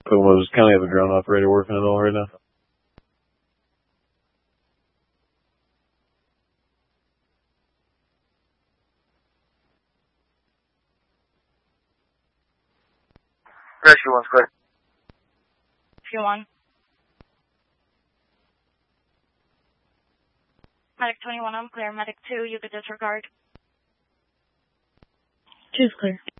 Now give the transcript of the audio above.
Puma, does County have a drone operator working at all right now? Rescue 1's clear. Rescue 1. Medic 21, I'm clear. Medic 2, you could disregard. 2's clear.